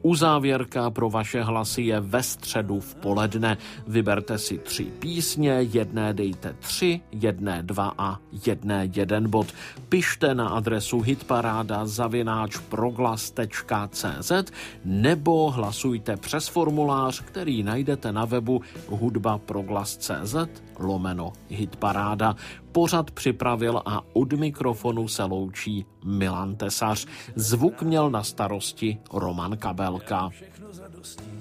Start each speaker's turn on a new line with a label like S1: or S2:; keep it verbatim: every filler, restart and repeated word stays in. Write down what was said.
S1: Uzávěrka pro vaše hlasy je ve středu v poledne. Vyberte si tři písně, jedné dejte tři, jedné dva a jedné jeden bod. Pište na adresu hitparáda zavináč proglas tečka cé zet nebo hlasujte přes formulář, který najdete na webu hudba proglas tečka cé zet lomeno hitparáda. Pořad připravil a od mikrofonu se loučí Milan Tesař. Zvuk měl na starosti Roman Kabelka.